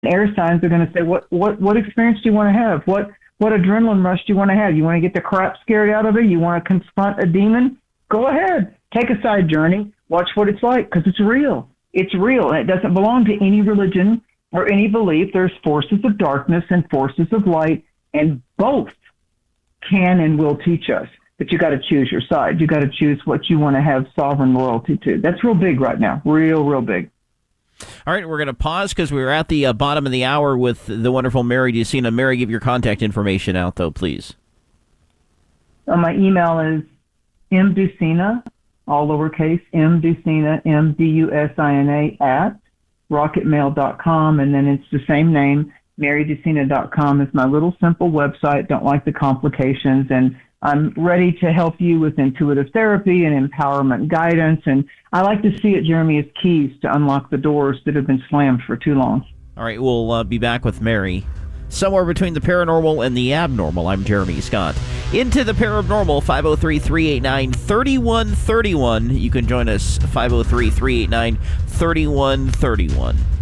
air signs are going to say, what experience do you want to have? What adrenaline rush do you want to have? You want to get the crap scared out of you? You want to confront a demon? Go ahead. Take a side journey. Watch what it's like, because it's real. It's real, and it doesn't belong to any religion or any belief. There's forces of darkness and forces of light, and both can and will teach us. But you got to choose your side. You got to choose what you want to have sovereign loyalty to. That's real big right now. Real big. All right, we're going to pause because we were at the bottom of the hour with the wonderful Mary Ducina. Mary, give your contact information out, though, please. My email is mducina, all lowercase, mducina, MDUSINA, at rocketmail.com, and then it's the same name. MaryDucina.com is my little simple website. Don't like the complications, and I'm ready to help you with intuitive therapy and empowerment guidance. And I like to see it, Jeremy, as keys to unlock the doors that have been slammed for too long. All right, we'll be back with Mary. Somewhere between the paranormal and the abnormal, I'm Jeremy Scott. Into the paranormal, 503-389-3131. You can join us, 503-389-3131.